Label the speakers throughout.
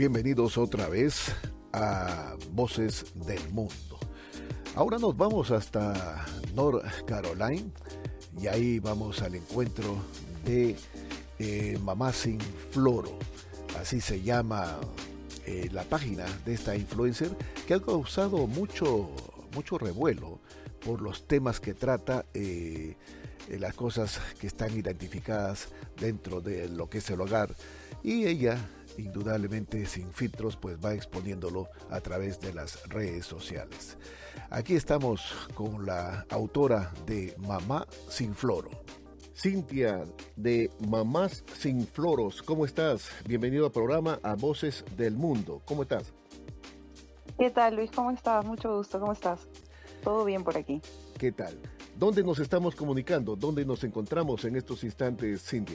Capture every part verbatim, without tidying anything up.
Speaker 1: bienvenidos otra vez a Voces del Mundo. Ahora nos vamos hasta North Carolina y ahí vamos al encuentro de eh, Mamá Sin Floro. Así se llama eh, la página de esta influencer que ha causado mucho, mucho revuelo por los temas que trata, eh, eh, las cosas que están identificadas dentro de lo que es el hogar, y ella indudablemente sin filtros pues va exponiéndolo a través de las redes sociales. Aquí estamos con la autora de Mamá Sin Floro, Cintia de Mamás Sin Floros. ¿Cómo estás? Bienvenido al programa A Voces del Mundo. ¿Cómo estás?
Speaker 2: ¿Qué tal, Luis? ¿Cómo estás? Mucho gusto. ¿Cómo estás? Todo bien por aquí.
Speaker 1: ¿Qué tal? ¿Dónde nos estamos comunicando? ¿Dónde nos encontramos en estos instantes, Cintia?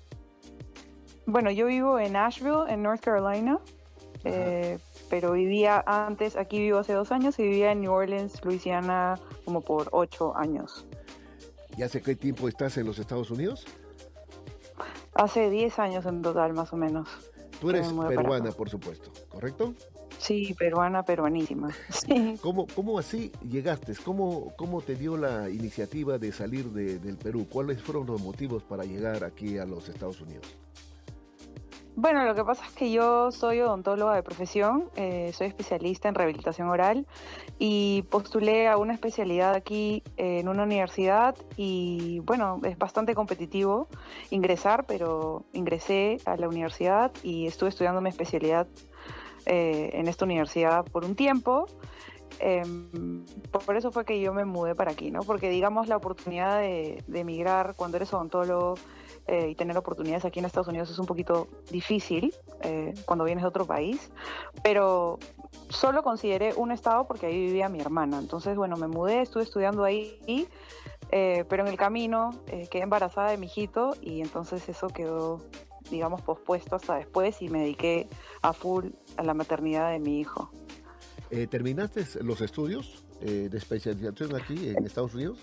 Speaker 2: Bueno, yo vivo en Asheville, en North Carolina, eh, pero vivía antes, aquí vivo hace dos años y vivía en New Orleans, Luisiana, como por ocho años.
Speaker 1: ¿Y hace qué tiempo estás en los Estados Unidos?
Speaker 2: Hace diez años en total, más o menos.
Speaker 1: Tú eres peruana, por supuesto, ¿correcto?
Speaker 2: Sí, peruana, peruanísima. Sí.
Speaker 1: ¿Cómo, cómo así llegaste? ¿Cómo, cómo te dio la iniciativa de salir de, del Perú? ¿Cuáles fueron los motivos para llegar aquí a los Estados Unidos?
Speaker 2: Bueno, lo que pasa es que yo soy odontóloga de profesión, eh, soy especialista en rehabilitación oral y postulé a una especialidad aquí eh, en una universidad y bueno, es bastante competitivo ingresar, pero ingresé a la universidad y estuve estudiando mi especialidad eh, en esta universidad por un tiempo. Eh, por eso fue que yo me mudé para aquí, ¿no? Porque digamos la oportunidad de, de emigrar cuando eres odontólogo eh, y tener oportunidades aquí en Estados Unidos es un poquito difícil eh, cuando vienes de otro país, pero solo consideré un estado porque ahí vivía mi hermana. Entonces, bueno, me mudé, estuve estudiando ahí, eh, pero en el camino eh, quedé embarazada de mi hijito y entonces eso quedó, digamos, pospuesto hasta después y me dediqué a full a la maternidad de mi hijo.
Speaker 1: Eh, ¿Terminaste los estudios eh, de especialización aquí en Estados Unidos?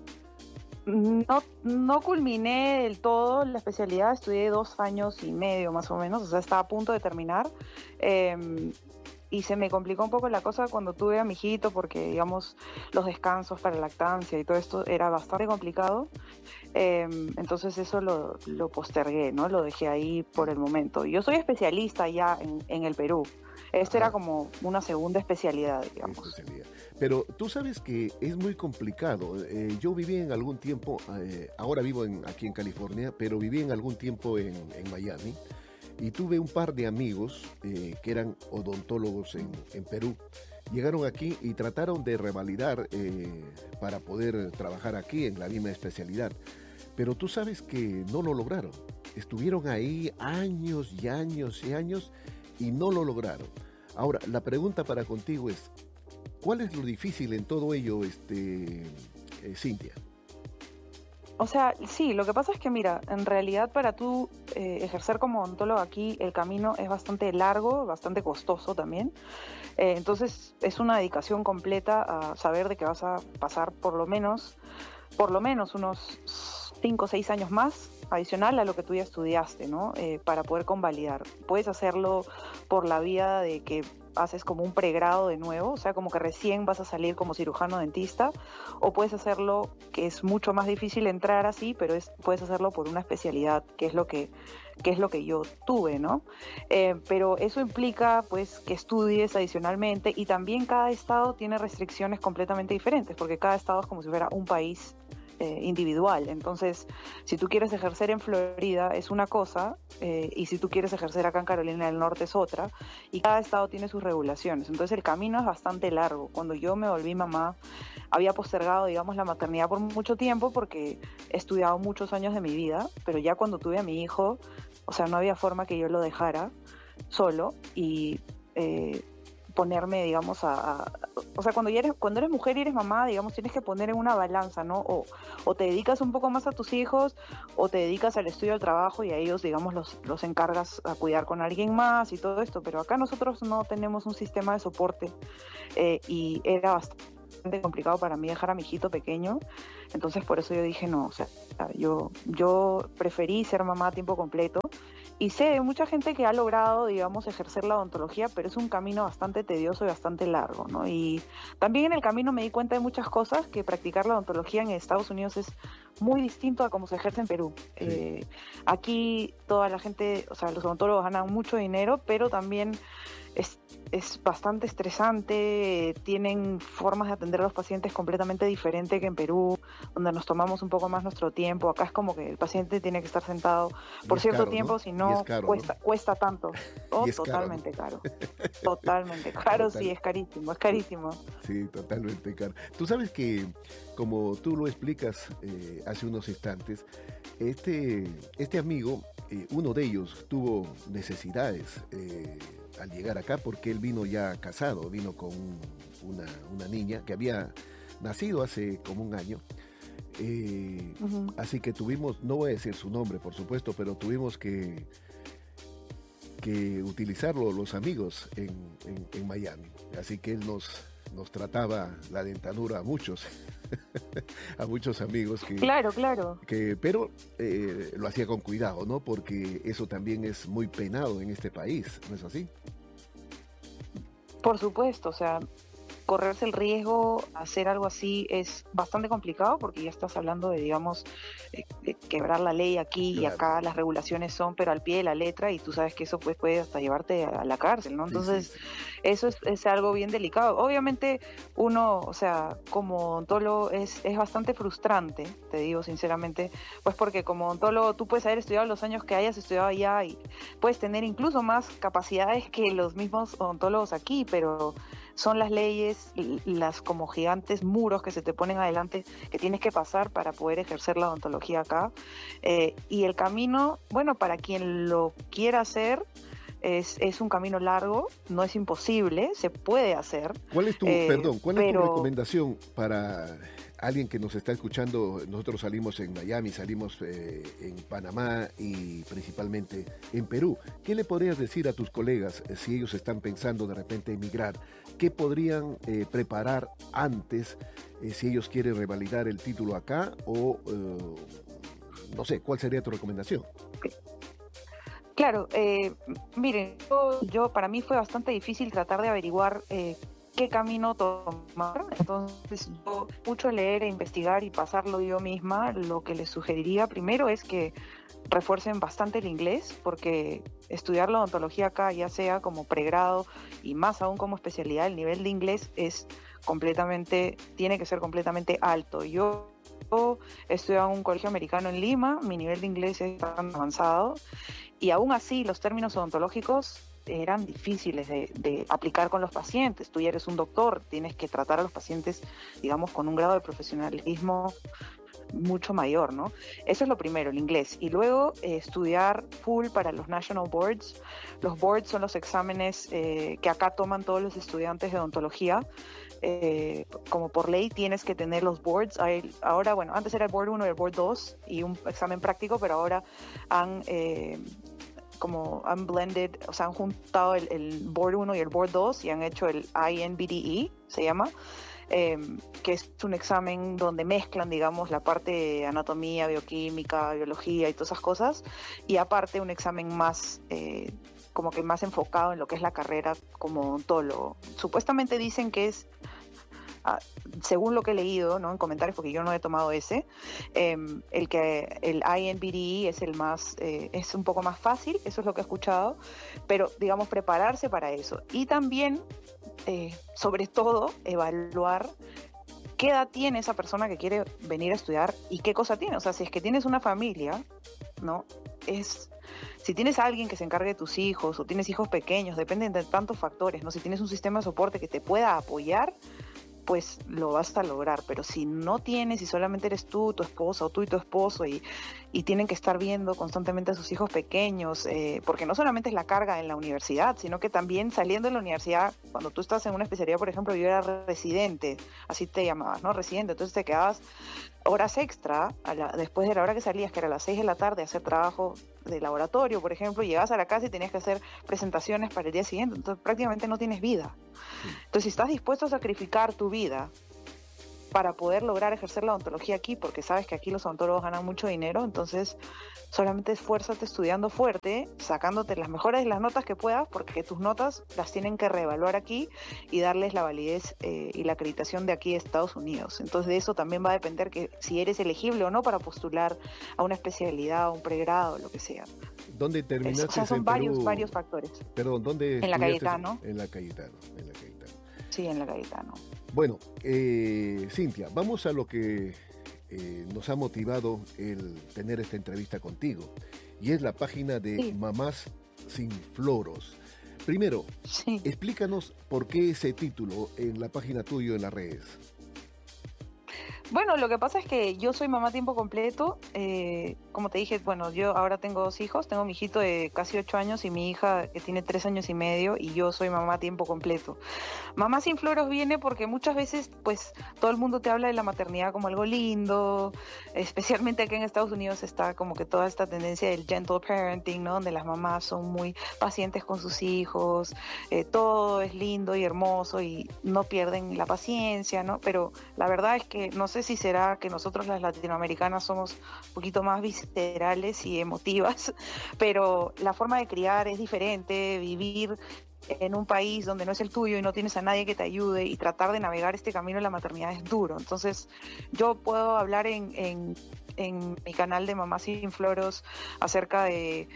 Speaker 2: No, no culminé del todo la especialidad, estudié dos años y medio más o menos, o sea, estaba a punto de terminar. Eh, y se me complicó un poco la cosa cuando tuve a mi hijito porque, digamos, los descansos para lactancia y todo esto era bastante complicado. Eh, entonces eso lo, lo postergué, ¿no? Lo dejé ahí por el momento. Yo soy especialista ya en, en el Perú. Esto era como una segunda especialidad, digamos.
Speaker 1: Especialidad. Pero tú sabes que es muy complicado. Eh, yo viví en algún tiempo, eh, ahora vivo en, aquí en California, pero viví en algún tiempo en, en Miami y tuve un par de amigos eh, que eran odontólogos en, en Perú. Llegaron aquí y trataron de revalidar eh, para poder trabajar aquí en la misma especialidad. Pero tú sabes que no lo lograron. Estuvieron ahí años y años y años y no lo lograron. Ahora, la pregunta para contigo es, ¿cuál es lo difícil en todo ello, este, eh, Cintia?
Speaker 2: O sea, sí, lo que pasa es que, mira, en realidad para tú eh, ejercer como odontólogo aquí, el camino es bastante largo, bastante costoso también. Eh, entonces, es una dedicación completa a saber de que vas a pasar por lo menos, por lo menos unos cinco o seis años más adicional a lo que tú ya estudiaste, ¿no? Eh, para poder convalidar. Puedes hacerlo por la vía de que haces como un pregrado de nuevo, o sea, como que recién vas a salir como cirujano dentista, o puedes hacerlo, que es mucho más difícil entrar así, pero es, puedes hacerlo por una especialidad, que es lo que, que es lo que yo tuve, ¿no? Eh, pero eso implica, pues, que estudies adicionalmente y también cada estado tiene restricciones completamente diferentes, porque cada estado es como si fuera un país Eh, individual. Entonces, si tú quieres ejercer en Florida es una cosa eh, y si tú quieres ejercer acá en Carolina del Norte es otra, y cada estado tiene sus regulaciones. Entonces el camino es bastante largo. Cuando yo me volví mamá había postergado, digamos, la maternidad por mucho tiempo porque he estudiado muchos años de mi vida, pero ya cuando tuve a mi hijo, o sea, no había forma que yo lo dejara solo y eh, ponerme, digamos, a, a... O sea, cuando, ya eres, cuando eres mujer y eres mamá, digamos, tienes que poner en una balanza, ¿no? O, o te dedicas un poco más a tus hijos, o te dedicas al estudio, al trabajo, y a ellos, digamos, los, los encargas a cuidar con alguien más y todo esto. Pero acá nosotros no tenemos un sistema de soporte eh, y era bastante complicado para mí dejar a mi hijito pequeño. Entonces, por eso yo dije, no, o sea, yo, yo preferí ser mamá a tiempo completo y sé de mucha gente que ha logrado, digamos, ejercer la odontología, pero es un camino bastante tedioso y bastante largo, ¿no? Y también en el camino me di cuenta de muchas cosas, que practicar la odontología en Estados Unidos es muy distinto a cómo se ejerce en Perú.
Speaker 1: Sí.
Speaker 2: Eh, aquí toda la gente, o sea, los odontólogos ganan mucho dinero, pero también es, es bastante estresante, eh, tienen formas de atender a los pacientes completamente diferentes que en Perú, donde nos tomamos un poco más nuestro tiempo. Acá es como que el paciente tiene que estar sentado por
Speaker 1: Y es
Speaker 2: cierto
Speaker 1: caro,
Speaker 2: tiempo,
Speaker 1: ¿no?
Speaker 2: si
Speaker 1: Y
Speaker 2: no,
Speaker 1: es caro,
Speaker 2: cuesta,
Speaker 1: ¿no?
Speaker 2: cuesta tanto. Oh,
Speaker 1: Y es caro, ¿no?
Speaker 2: totalmente caro. Totalmente caro, sí,
Speaker 1: Total.
Speaker 2: es carísimo, es carísimo.
Speaker 1: Sí, totalmente, caro. Tú sabes que, como tú lo explicas eh, hace unos instantes, este, este amigo, eh, uno de ellos tuvo necesidades eh, al llegar acá porque él vino ya casado, vino con un- una, una niña que había nacido hace como un año. Eh,
Speaker 2: Ujú.
Speaker 1: Así que tuvimos, no voy a decir su nombre, por supuesto, pero tuvimos que, que utilizarlo los amigos en, en- en Miami. Así que él nos, nos trataba la dentadura a muchos, a muchos amigos que,
Speaker 2: Claro, claro.
Speaker 1: que pero eh, lo hacía con cuidado, ¿no? Porque eso también es muy penado en este país, ¿no es así?
Speaker 2: Por supuesto, o sea, correrse el riesgo, hacer algo así es bastante complicado porque ya estás hablando de, digamos, eh, de quebrar la ley aquí y
Speaker 1: Claro.
Speaker 2: acá las regulaciones son, pero al pie de la letra y tú sabes que eso pues puede hasta llevarte a la cárcel, ¿no?
Speaker 1: Sí, sí,
Speaker 2: Entonces,
Speaker 1: sí.
Speaker 2: eso es, es algo bien delicado. Obviamente uno, o sea, como odontólogo es, es bastante frustrante, te digo sinceramente, pues porque como odontólogo tú puedes haber estudiado los años que hayas estudiado allá y puedes tener incluso más capacidades que los mismos odontólogos aquí, pero son las leyes, l- las como gigantes muros que se te ponen adelante que tienes que pasar para poder ejercer la odontología acá. Eh, y el camino, bueno, para quien lo quiera hacer, es, es un camino largo, no es imposible, se puede hacer,
Speaker 1: ¿Cuál es tu,
Speaker 2: eh,
Speaker 1: perdón, cuál es tu
Speaker 2: pero
Speaker 1: recomendación para alguien que nos está escuchando? Nosotros salimos en Miami, salimos eh, en Panamá y principalmente en Perú. ¿Qué le podrías decir a tus colegas eh, si ellos están pensando de repente emigrar? ¿Qué podrían eh, preparar antes eh, si ellos quieren revalidar el título acá? O eh, no sé, ¿cuál sería tu recomendación?
Speaker 2: claro, eh, miren, yo, yo- para mí fue bastante difícil tratar de averiguar eh, qué camino tomar, entonces yo mucho leer e investigar y pasarlo yo misma, lo que les sugeriría primero es que refuercen bastante el inglés, porque estudiar la odontología acá, ya sea como pregrado y más aún como especialidad, el nivel de inglés es completamente, tiene que ser completamente alto. Yo yo he estudiado en un colegio americano en Lima, mi nivel de inglés es bastante avanzado y aún así los términos odontológicos eran difíciles de, de aplicar con los pacientes. Tú ya eres un doctor, tienes que tratar a los pacientes, digamos, con un grado de profesionalismo mucho mayor, ¿no? Eso es lo primero, el inglés. Y luego eh, estudiar full para los National Boards. Los boards son los exámenes eh, que acá toman todos los estudiantes de odontología. Eh, como por ley tienes que tener los boards. Hay, ahora, bueno, antes era el board uno y el board dos y un examen práctico, pero ahora han... Eh, como han blended, o sea, han juntado el, el board uno y el board dos y han hecho el I N B D E, se llama, eh, que es un examen donde mezclan, digamos, la parte de anatomía, bioquímica, biología y todas esas cosas, y aparte un examen más, eh, como que más enfocado en lo que es la carrera como odontólogo. Supuestamente dicen que es, ah, según lo que he leído, ¿no?, en comentarios, porque yo no he tomado ese, eh, el que el I N B D E es el más, eh, es un poco más fácil, eso es lo que he escuchado, pero digamos prepararse para eso. Y también, eh, sobre todo, evaluar qué edad tiene esa persona que quiere venir a estudiar y qué cosa tiene. O sea, si es que tienes una familia, ¿no? Es, si tienes a alguien que se encargue de tus hijos o tienes hijos pequeños, dependen de tantos factores, ¿no? Si tienes un sistema de soporte que te pueda apoyar, pues lo vas a lograr, pero si no tienes y solamente eres tú, tu esposa o tú y tu esposo y, y tienen que estar viendo constantemente a sus hijos pequeños, eh, porque no solamente es la carga en la universidad, sino que también saliendo de la universidad, cuando tú estás en una especialidad, por ejemplo, yo era residente, así te llamabas, ¿no? Residente, entonces te quedabas horas extra a la, después de la hora que salías, que era a las seis de la tarde, a hacer trabajo de laboratorio, por ejemplo, y llegabas a la casa y tenías que hacer presentaciones para el día siguiente, entonces prácticamente no tienes vida.
Speaker 1: Sí.
Speaker 2: Entonces, si estás dispuesto a sacrificar tu vida para poder lograr ejercer la odontología aquí, porque sabes que aquí los odontólogos ganan mucho dinero, entonces solamente esfuérzate estudiando fuerte, sacándote las mejores de las notas que puedas, porque tus notas las tienen que reevaluar aquí y darles la validez eh, y la acreditación de aquí de Estados Unidos. Entonces de eso también va a depender que si eres elegible o no para postular a una especialidad, a un pregrado, lo que sea.
Speaker 1: ¿Dónde terminaste?
Speaker 2: Es, o sea, son
Speaker 1: en
Speaker 2: varios,
Speaker 1: Perú?
Speaker 2: varios factores.
Speaker 1: Perdón, ¿dónde?
Speaker 2: En la Cayetano.
Speaker 1: En la Cayetano, en la Cayetano.
Speaker 2: Sí, en la Cayetano.
Speaker 1: Bueno, eh, Cintia, vamos a lo que eh, nos ha motivado el tener esta entrevista contigo, y es la página de sí. Mamás Sin Floros. Primero, sí. explícanos por qué ese título en la página tuya en las redes.
Speaker 2: Bueno, lo que pasa es que yo soy mamá a tiempo completo, eh, como te dije, bueno, yo ahora tengo dos hijos, tengo mi hijito de casi ocho años y mi hija que tiene tres años y medio, y yo soy mamá a tiempo completo. Mamá Sin Floros viene porque muchas veces, pues, todo el mundo te habla de la maternidad como algo lindo, especialmente aquí en Estados Unidos está como que toda esta tendencia del gentle parenting, ¿no? Donde las mamás son muy pacientes con sus hijos, eh, todo es lindo y hermoso y no pierden la paciencia, ¿no? Pero la verdad es que no sé si será que nosotros las latinoamericanas somos un poquito más viscerales y emotivas, pero la forma de criar es diferente, vivir en un país donde no es el tuyo y no tienes a nadie que te ayude y tratar de navegar este camino de la maternidad es duro. Entonces yo puedo hablar en, en, en mi canal de Mamá Sin Floros acerca de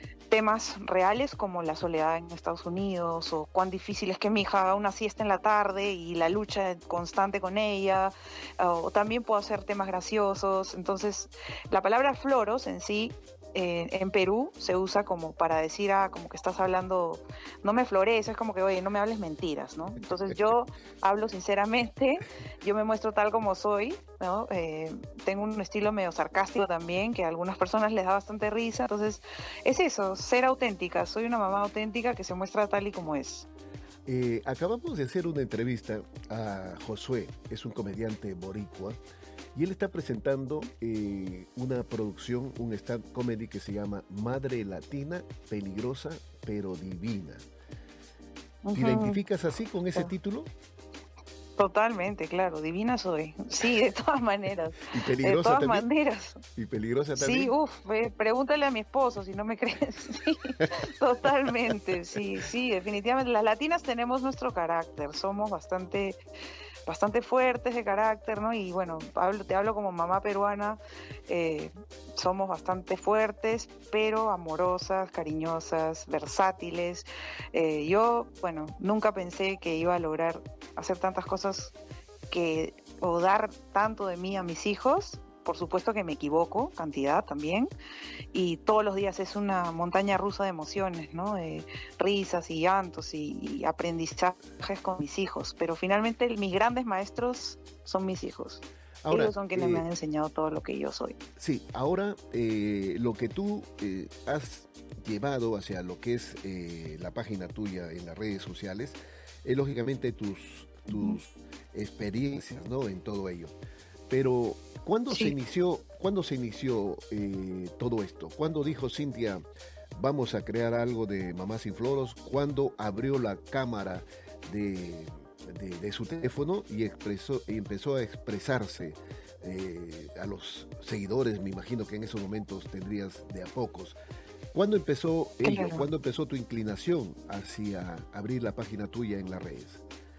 Speaker 2: temas reales como la soledad en Estados Unidos o cuán difícil es que mi hija haga una siesta en la tarde y la lucha constante con ella, o también puedo hacer temas graciosos. Entonces la palabra floros en sí eh, en Perú se usa como para decir, ah, como que estás hablando, no me flores, es como que, oye, no me hables mentiras, ¿no? Entonces yo hablo sinceramente, yo me muestro tal como soy, ¿no? Eh, tengo un estilo medio sarcástico también, que a algunas personas les da bastante risa, entonces es eso, ser auténtica, soy una mamá auténtica que se muestra tal y como es.
Speaker 1: Eh, acabamos de hacer una entrevista a Josué, es un comediante boricua, y él está presentando eh, una producción, un stand comedy que se llama Madre Latina, Peligrosa pero Divina. ¿Te uh-huh. identificas así con ese uh-huh. título?
Speaker 2: Totalmente, claro, divina soy. Sí, de todas maneras.
Speaker 1: ¿Y peligrosa
Speaker 2: de todas
Speaker 1: también?
Speaker 2: maneras.
Speaker 1: ¿Y peligrosa también?
Speaker 2: Sí, uff, eh, pregúntale a mi esposo si no me crees. Sí, totalmente, sí, sí, definitivamente. Las latinas tenemos nuestro carácter, somos bastante... bastante fuertes de carácter, ¿no? Y bueno, hablo, te hablo como mamá peruana, eh, somos bastante fuertes, pero amorosas, cariñosas, versátiles. Eh, yo, bueno, nunca pensé que iba a lograr hacer tantas cosas que, o dar tanto de mí a mis hijos. Por supuesto que me equivoco, cantidad también, y todos los días es una montaña rusa de emociones, ¿no? De risas y llantos y, y aprendizajes con mis hijos, pero finalmente mis grandes maestros son mis hijos. Ahora, ellos son quienes eh, me han enseñado todo lo que yo soy.
Speaker 1: Sí, ahora eh, lo que tú eh, has llevado hacia lo que es eh, la página tuya en las redes sociales, es lógicamente tus, tus uh-huh. experiencias, ¿no? En todo ello. Pero ¿cuándo sí. se inició, ¿cuándo se inició eh, todo esto? ¿Cuándo dijo Cintia, vamos a crear algo de Mamá Sin Floros? ¿Cuándo abrió la cámara de, de, de su teléfono y, expresó, y empezó a expresarse eh, a los seguidores? Me imagino que en esos momentos tendrías de a pocos. ¿Cuándo empezó ello? Claro. ¿Cuándo empezó tu inclinación hacia abrir la página tuya en las redes?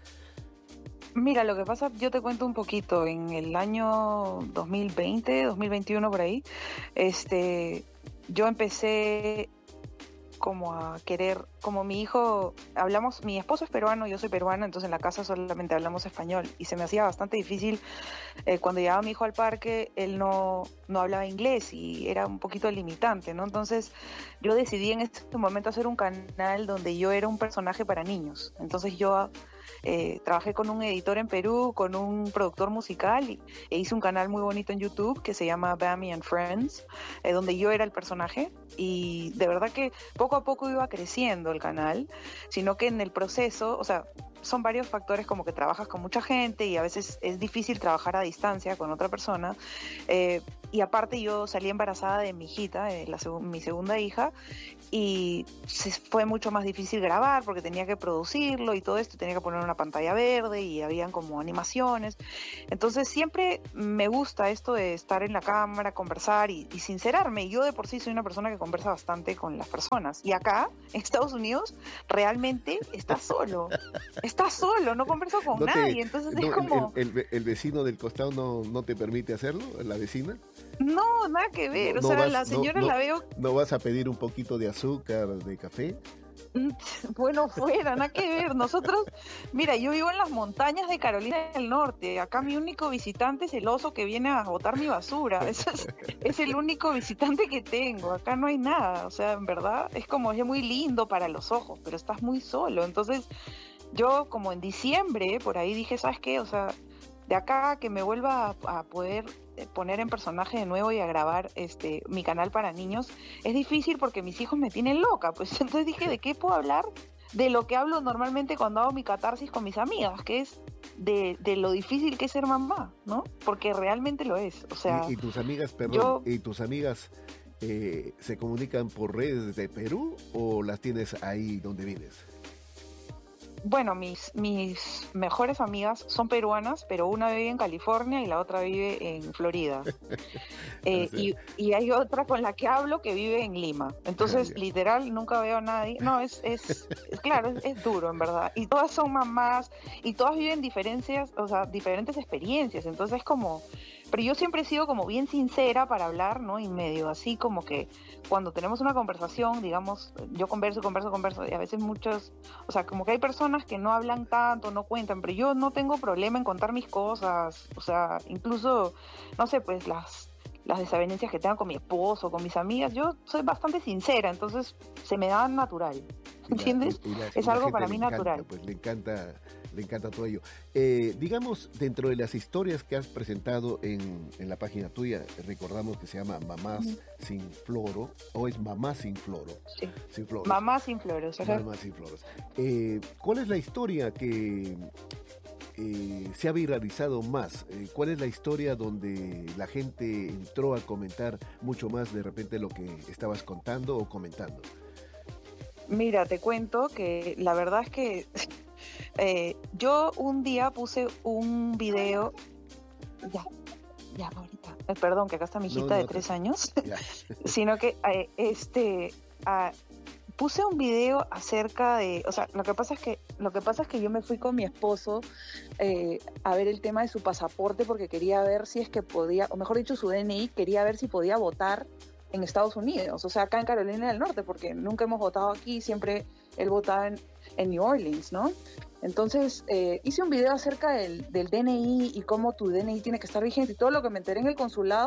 Speaker 2: Mira, lo que pasa, yo te cuento un poquito, en el año dos mil veinte, dos mil veintiuno por ahí, este, yo empecé como a querer, como mi hijo, hablamos, mi esposo es peruano, yo soy peruana, entonces en la casa solamente hablamos español y se me hacía bastante difícil eh, cuando llevaba mi hijo al parque, él no, no hablaba inglés y era un poquito limitante, ¿no? Entonces yo decidí en este momento hacer un canal donde yo era un personaje para niños, entonces yo... Eh, trabajé con un editor en Perú, con un productor musical y, e hice un canal muy bonito en YouTube que se llama Bammy and Friends, eh, donde yo era el personaje y de verdad que poco a poco iba creciendo el canal, sino que en el proceso, o sea, son varios factores como que trabajas con mucha gente y a veces es difícil trabajar a distancia con otra persona eh, y aparte yo salí embarazada de mi hijita, eh, la seg- mi segunda hija, y se fue mucho más difícil grabar porque tenía que producirlo y todo esto, tenía que poner una pantalla verde y habían como animaciones. Entonces siempre me gusta esto de estar en la cámara, conversar y, y sincerarme. Yo de por sí soy una persona que conversa bastante con las personas. Y acá, en Estados Unidos, realmente estás solo. Estás solo, no converso con
Speaker 1: ¿No te,
Speaker 2: nadie. Entonces
Speaker 1: no,
Speaker 2: es como...
Speaker 1: El, el, el vecino del costado no, no te permite hacerlo? ¿La vecina?
Speaker 2: No, nada que ver.
Speaker 1: No,
Speaker 2: o sea,
Speaker 1: no vas,
Speaker 2: la señora
Speaker 1: no, no,
Speaker 2: la veo...
Speaker 1: ¿No vas a pedir un poquito de azúcar, de café?
Speaker 2: Bueno, fuera, nada que ver. Nosotros, mira, yo vivo en las montañas de Carolina del Norte. Acá mi único visitante es el oso que viene a botar mi basura. Ese es, es el único visitante que tengo. Acá no hay nada. O sea, en verdad, es como, es muy lindo para los ojos, pero estás muy solo. Entonces, yo como en diciembre, por ahí dije, ¿sabes qué? O sea, de acá que me vuelva a, a poder poner en personaje de nuevo y a grabar este mi canal para niños, es difícil porque mis hijos me tienen loca, pues entonces dije, ¿de qué puedo hablar? De lo que hablo normalmente cuando hago mi catarsis con mis amigas, que es de, de lo difícil que es ser mamá, ¿no? Porque realmente lo es, o sea...
Speaker 1: ¿Y, y tus amigas, perdón,
Speaker 2: yo...
Speaker 1: y tus amigas eh, se comunican por redes de Perú o las tienes ahí donde vives?
Speaker 2: Bueno, mis, mis mejores amigas son peruanas, pero una vive en California y la otra vive en Florida. eh, y, y hay otra con la que hablo que vive en Lima. Entonces, literal, nunca veo a nadie. No, es, es, es claro, es, es duro, en verdad. Y todas son mamás y todas viven diferencias, o sea, diferentes experiencias. Entonces, es como... Pero yo siempre he sido como bien sincera para hablar, ¿no? Y medio así como que cuando tenemos una conversación, digamos, yo converso, converso, converso, y a veces muchos, o sea, como que hay personas que no hablan tanto, no cuentan, pero yo no tengo problema en contar mis cosas, o sea, incluso, no sé, pues las, las desavenencias que tenga con mi esposo, con mis amigas, yo soy bastante sincera, entonces se me da natural, ¿entiendes?
Speaker 1: Y la, y la,
Speaker 2: es
Speaker 1: y
Speaker 2: algo para
Speaker 1: mí
Speaker 2: encanta,
Speaker 1: natural. Pues le encanta... Le encanta todo ello. Eh, digamos, dentro de las historias que has presentado en, en la página tuya, recordamos que se llama Mamás uh-huh. sin Floro, o es Mamá sin Floro.
Speaker 2: Sí.
Speaker 1: Sin Floros.
Speaker 2: Mamá sin Floros.
Speaker 1: Mamá sin Floros. Eh, ¿Cuál es la historia que eh, se ha viralizado más? Eh, ¿Cuál es la historia donde la gente entró a comentar mucho más de repente lo que estabas contando o comentando?
Speaker 2: Mira, te cuento que la verdad es que... Eh, yo un día puse un video, ya, ya ahorita, eh, perdón que acá está mi hijita no, no, de tres años, sino que eh, este uh, puse un video acerca de, o sea, lo que pasa es que lo que pasa es que yo me fui con mi esposo eh, a ver el tema de su pasaporte porque quería ver si es que podía, o mejor dicho su D N I, quería ver si podía votar en Estados Unidos, o sea, acá en Carolina del Norte, porque nunca hemos votado aquí, siempre él votaba en, en New Orleans, ¿no? Entonces, eh, hice un video acerca del, del D N I y cómo tu D N I tiene que estar vigente y todo lo que me enteré en el consulado.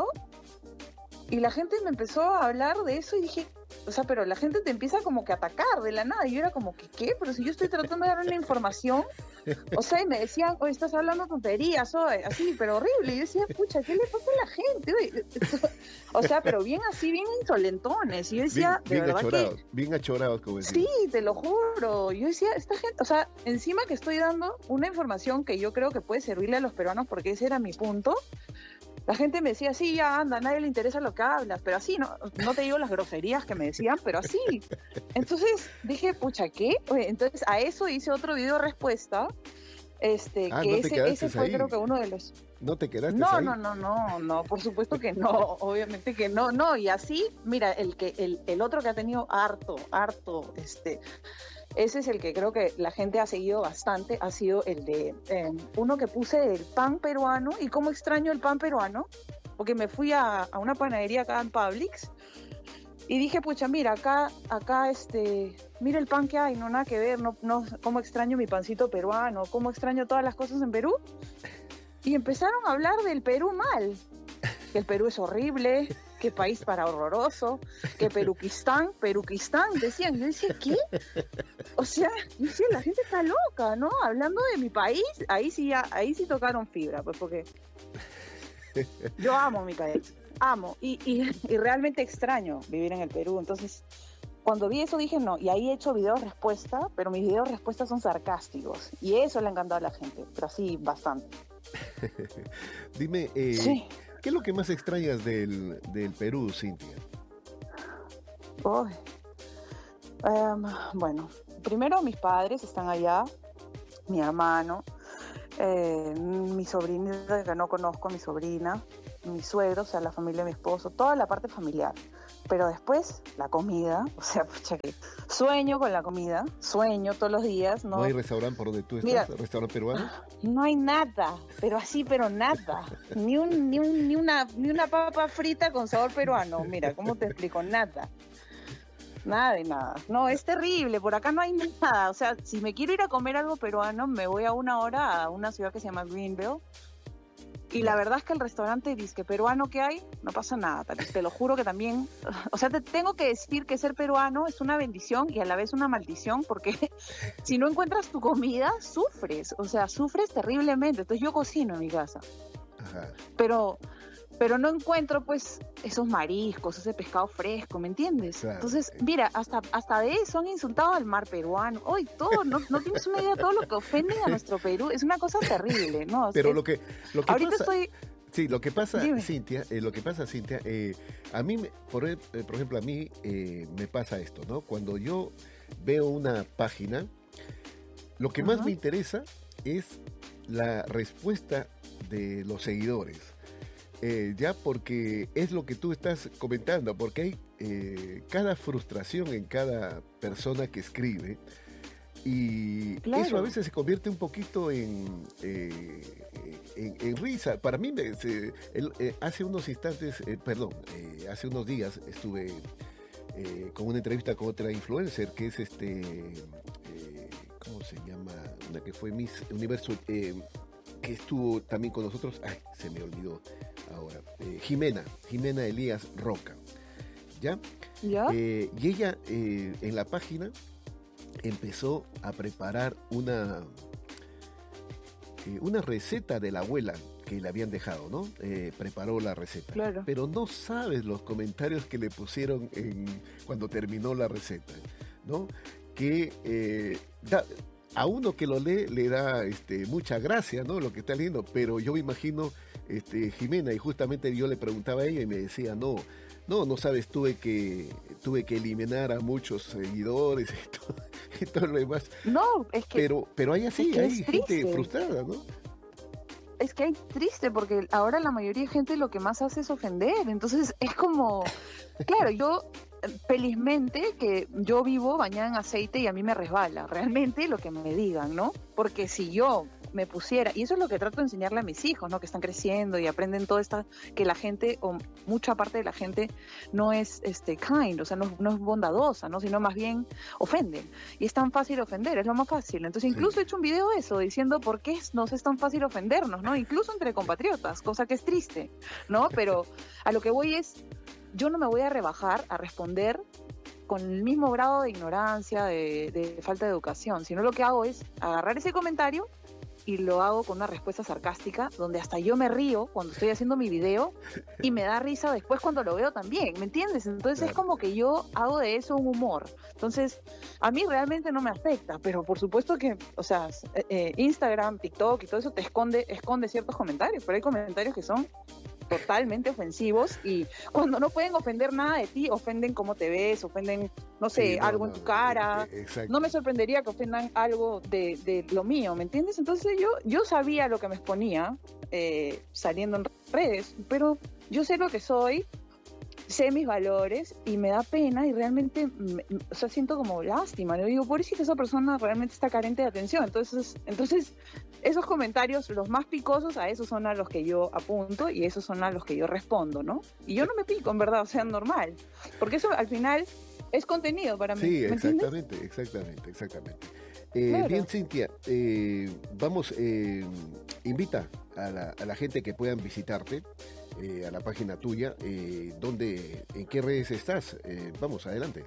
Speaker 2: Y la gente me empezó a hablar de eso y dije, o sea, pero la gente te empieza como que a atacar de la nada. Y yo era como que, ¿qué? Pero si yo estoy tratando de dar una información. O sea, y me decían, oye, estás hablando tonterías, oye, así, pero horrible. Y yo decía, pucha, ¿qué le pasa a la gente? Oye? O sea, pero bien así, bien insolentones. Y yo decía,
Speaker 1: bien,
Speaker 2: de
Speaker 1: bien
Speaker 2: verdad
Speaker 1: achorados,
Speaker 2: que...
Speaker 1: Bien achorados, como decía.
Speaker 2: Sí, te lo juro. Yo decía, esta gente, o sea, encima que estoy dando una información que yo creo que puede servirle a los peruanos, porque ese era mi punto, la gente me decía, sí, ya anda, a nadie le interesa lo que hablas, pero así, no, no te digo las groserías que me decían, pero así. Entonces dije, pucha, ¿qué? Oye, entonces a eso hice otro video respuesta, este,
Speaker 1: ah,
Speaker 2: que
Speaker 1: no
Speaker 2: ese, ese fue
Speaker 1: ahí.
Speaker 2: creo que uno de los...
Speaker 1: ¿No te quedaste
Speaker 2: no,
Speaker 1: ahí?
Speaker 2: No, no, no, no, por supuesto que no, obviamente que no, no, y así, mira, el que el, el otro que ha tenido harto, harto, este... Ese es el que creo que la gente ha seguido bastante, ha sido el de eh, uno que puse del pan peruano, y cómo extraño el pan peruano, porque me fui a, a una panadería acá en Publix, y dije, pucha, mira, acá, acá, este, mira el pan que hay, no nada que ver, no, no, cómo extraño mi pancito peruano, cómo extraño todas las cosas en Perú, y empezaron a hablar del Perú mal, que el Perú es horrible, que país para horroroso, que Peruquistán, Peruquistán, decían, yo decía, ¿qué? O sea, yo decía, la gente está loca, ¿no? Hablando de mi país, ahí sí, ya, ahí sí tocaron fibra, pues porque yo amo mi país, amo, y, y, y realmente extraño vivir en el Perú, entonces... Cuando vi eso dije no, y ahí he hecho videos respuesta, pero mis videos respuesta son sarcásticos, y eso le ha encantado a la gente, pero así bastante.
Speaker 1: Dime, eh,
Speaker 2: sí.
Speaker 1: ¿qué es lo que más extrañas del, del Perú, Cintia?
Speaker 2: Oh, Em, bueno, primero mis padres están allá, mi hermano, eh, mi sobrinita que no conozco, mi sobrina, mi suegro, o sea, la familia de mi esposo, toda la parte familiar. Pero después, la comida, o sea, pucha que sueño con la comida, sueño todos los días,
Speaker 1: ¿No
Speaker 2: ¿no?
Speaker 1: hay restaurante por donde tú estás?
Speaker 2: Mira,
Speaker 1: ¿Restaurante peruano?
Speaker 2: no hay nada, pero así, pero nada. Ni un, ni un, ni una, ni una papa frita con sabor peruano. Mira, ¿cómo te explico? Nada. Nada de nada. No, es terrible. Por acá no hay nada. O sea, si me quiero ir a comer algo peruano, me voy a una hora a una ciudad que se llama Greenville. Y la verdad es que el restaurante disque peruano que hay, no pasa nada. Te, te lo juro que también. O sea, te tengo que decir que ser peruano es una bendición y a la vez una maldición, porque si no encuentras tu comida, sufres. O sea, sufres terriblemente. Entonces yo cocino en mi casa.
Speaker 1: Ajá.
Speaker 2: Pero. Pero no encuentro, pues, esos mariscos, ese pescado fresco, ¿me entiendes?
Speaker 1: Claro,
Speaker 2: Entonces,
Speaker 1: sí.
Speaker 2: mira, hasta hasta de eso han insultado al mar peruano. Hoy todo, no, no tienes una idea de todo lo que ofenden a nuestro Perú. Es una cosa terrible, ¿no? O sea,
Speaker 1: Pero lo que, lo que
Speaker 2: ahorita
Speaker 1: pasa...
Speaker 2: estoy...
Speaker 1: Sí, lo que pasa,
Speaker 2: Dime.
Speaker 1: Cintia, eh, lo que pasa, Cintia, eh, a mí, me- por, e- eh, por ejemplo, a mí eh, me pasa esto, ¿no? Cuando yo veo una página, lo que más
Speaker 2: Ajá.
Speaker 1: me interesa es la respuesta de los seguidores. Eh, ya porque es lo que tú estás comentando, porque hay eh, cada frustración en cada persona que escribe y
Speaker 2: Claro.
Speaker 1: eso a veces se convierte un poquito en, eh, en, en risa. Para mí, me- se- el- eh, hace unos instantes, eh, perdón, eh, hace unos días estuve eh, con una entrevista con otra influencer que es este, eh, ¿cómo se llama? Una que fue Miss Universo, eh, que estuvo también con nosotros, ay, se me olvidó ahora, eh, Jimena, Jimena Elías Roca, ¿ya?
Speaker 2: ¿Ya?
Speaker 1: Eh, y ella eh, en la página empezó a preparar una, eh, una receta de la abuela que le habían dejado, ¿no? Eh, preparó la receta.
Speaker 2: Claro.
Speaker 1: Pero no sabes los comentarios que le pusieron en, cuando terminó la receta, ¿no? Que eh, da, a uno que lo lee le da este, mucha gracia, ¿no? Lo que está leyendo, pero yo me imagino este, Jimena, y justamente yo le preguntaba a ella y me decía, no, no, no sabes, tuve que, tuve que eliminar a muchos seguidores y todo, y todo lo demás.
Speaker 2: No, es que...
Speaker 1: Pero, pero hay así,
Speaker 2: es que
Speaker 1: hay
Speaker 2: es
Speaker 1: gente
Speaker 2: triste.
Speaker 1: frustrada, ¿no?
Speaker 2: Es que hay triste porque ahora la mayoría de gente lo que más hace es ofender. Entonces es como, claro, yo eh, felizmente que yo vivo bañada en aceite y a mí me resbala realmente lo que me digan, ¿no? Porque si yo me pusiera, y eso es lo que trato de enseñarle a mis hijos, ¿no? Que están creciendo y aprenden todo esto, que la gente, o mucha parte de la gente, no es este kind, o sea, no, no es bondadosa, ¿no? Sino más bien ofenden. Y es tan fácil ofender, es lo más fácil. Entonces incluso
Speaker 1: Sí.
Speaker 2: he hecho un video de eso, diciendo por qué nos es tan fácil ofendernos, ¿no? Incluso entre compatriotas, cosa que es triste, ¿no? Pero a lo que voy es, yo no me voy a rebajar a responder con el mismo grado de ignorancia, de, de falta de educación, sino lo que hago es agarrar ese comentario y lo hago con una respuesta sarcástica, donde hasta yo me río cuando estoy haciendo mi video y me da risa después cuando lo veo también, ¿me entiendes? Entonces
Speaker 1: Claro.
Speaker 2: es como que yo hago de eso un humor. Entonces, a mí realmente no me afecta, pero por supuesto que, o sea, eh, eh, Instagram, TikTok y todo eso te esconde, esconde ciertos comentarios, pero hay comentarios que son totalmente ofensivos y cuando no pueden ofender nada de ti, ofenden cómo te ves, ofenden, no sé,
Speaker 1: Sí, no,
Speaker 2: algo
Speaker 1: no,
Speaker 2: en tu cara.
Speaker 1: eh, exacto.
Speaker 2: No me sorprendería que ofendan algo de, de lo mío, ¿me entiendes? Entonces yo, yo sabía lo que me exponía eh, saliendo en redes, pero yo sé lo que soy, sé mis valores y me da pena y realmente, me- o sea, siento como lástima. Le digo, pobrecita, esa persona realmente está carente de atención. Entonces, entonces esos comentarios, los más picosos, a esos son a los que yo apunto y esos son a los que yo respondo, ¿no? Y yo no me pico, en verdad, o sea, normal. Porque eso al final es contenido para mí,
Speaker 1: Sí,
Speaker 2: ¿me entiendes?
Speaker 1: exactamente, exactamente, exactamente. Eh,
Speaker 2: Claro.
Speaker 1: Bien, Cintia, eh, vamos, eh, invita a la, a la gente que puedan visitarte eh, a la página tuya, eh, donde, en qué redes estás. Eh, vamos, adelante.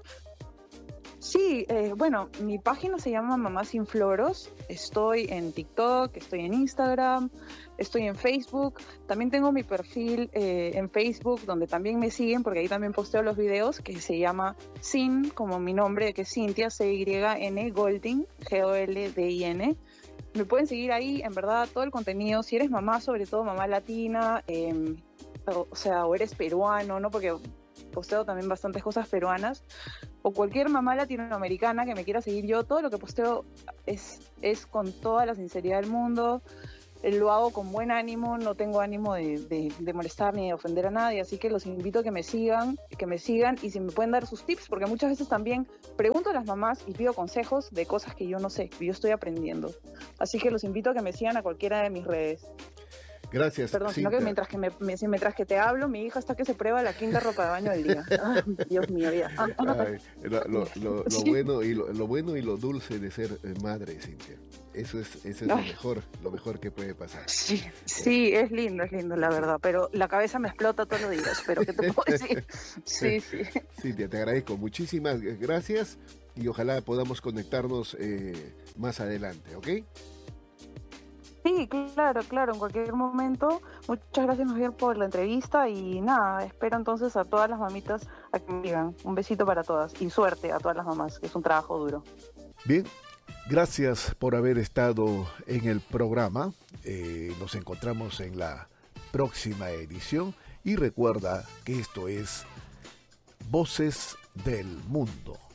Speaker 2: Sí, eh, bueno, mi página se llama Mamá Sin Floros. Estoy en TikTok, estoy en Instagram, estoy en Facebook. También tengo mi perfil eh, en Facebook, donde también me siguen, porque ahí también posteo los videos, que se llama Sin, como mi nombre, que es Cintia, C Y N, Goldin, G O L D I N. Me pueden seguir ahí, en verdad, todo el contenido. Si eres mamá, sobre todo mamá latina, eh, o, o sea, o eres peruano, ¿no? Porque posteo también bastantes cosas peruanas. o cualquier mamá latinoamericana que me quiera seguir, yo todo lo que posteo es, es con toda la sinceridad del mundo. Lo hago con buen ánimo, no tengo ánimo de, de, de molestar ni de ofender a nadie, así que los invito a que me sigan, que me sigan y si me pueden dar sus tips, porque muchas veces también pregunto a las mamás y pido consejos de cosas que yo no sé, que yo estoy aprendiendo. Así que los invito a que me sigan a cualquiera de mis redes.
Speaker 1: Gracias.
Speaker 2: Perdón,
Speaker 1: Cintia.
Speaker 2: sino que mientras que me, me- mientras que te hablo, mi hija está que se prueba la quinta ropa de baño del día. Ay, Dios mío, ya.
Speaker 1: Ay, lo, lo- lo- lo
Speaker 2: Sí.
Speaker 1: bueno y lo, lo bueno y lo dulce de ser eh, madre, Cintia. Eso es, eso es lo
Speaker 2: Ay.
Speaker 1: mejor, lo mejor que puede pasar.
Speaker 2: Sí, sí, es lindo, es lindo, la verdad, pero la cabeza me explota todos los días, pero ¿qué te puedo decir? Sí, sí.
Speaker 1: Cintia, te agradezco. Muchísimas gracias y ojalá podamos conectarnos eh, más adelante, ¿ok?
Speaker 2: Sí, claro, claro, en cualquier momento. Muchas gracias más bien por la entrevista y nada, espero entonces a todas las mamitas a que me digan. Un besito para todas y suerte a todas las mamás, que es un trabajo duro.
Speaker 1: Bien, gracias por haber estado en el programa. Eh, nos encontramos en la próxima edición y recuerda que esto es Voces del Mundo.